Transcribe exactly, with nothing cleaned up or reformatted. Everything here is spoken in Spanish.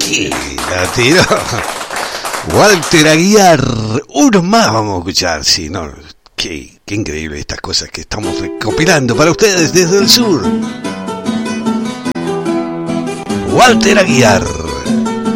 Sí, la tiró. Walter Aguiar. Uno más vamos a escuchar. Sí, no. Qué, qué increíble estas cosas que estamos recopilando para ustedes desde el sur. Walter Aguiar.